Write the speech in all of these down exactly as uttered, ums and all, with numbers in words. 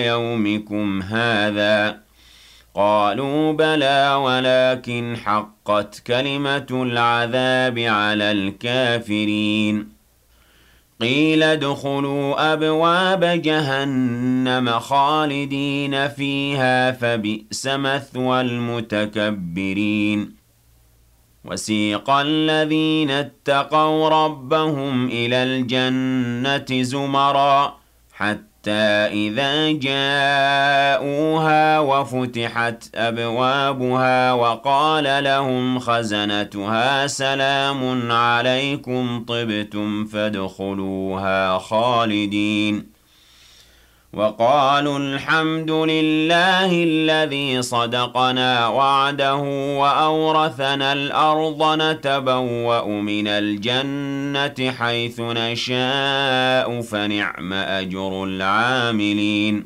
يومكم هذا قالوا بلى ولكن حقت كلمة العذاب على الكافرين قيل ادخلوا أبواب جهنم خالدين فيها فبئس مثوى المتكبرين وسيق الذين اتقوا ربهم إلى الجنة زمرا حتى إذا جاءوها وفتحت أبوابها وقال لهم خزنتها سلام عليكم طبتم فادخلوها خالدين وقالوا الحمد لله الذي صدقنا وعده وأورثنا الأرض نتبوأ من الجنة حيث نشاء فنعم أجر العاملين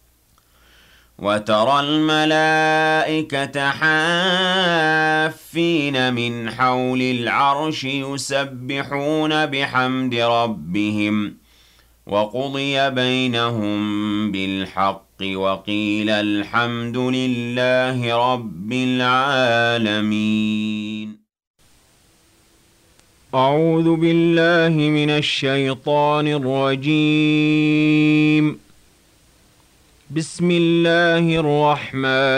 وترى الملائكة حافين من حول العرش يسبحون بحمد ربهم وقضي بينهم بالحق وقيل الحمد لله رب العالمين. أعوذ بالله من الشيطان الرجيم. بسم الله الرحمن